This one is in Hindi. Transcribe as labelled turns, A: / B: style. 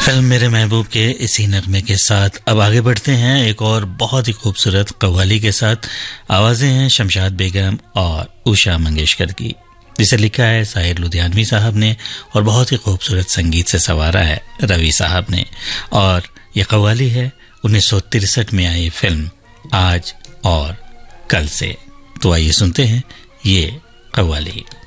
A: फिल्म मेरे महबूब के इसी नगमे के साथ अब आगे बढ़ते हैं एक और बहुत ही खूबसूरत कव्वाली के साथ। आवाजें हैं शमशाद बेगम और उषा मंगेशकर की, जिसे लिखा है साहिर लुधियानवी साहब ने और बहुत ही खूबसूरत संगीत से संवारा है रवि साहब ने। और ये कव्वाली है 1963 में आई फिल्म आज और कल से। तो आइए सुनते हैं ये कव्वाली।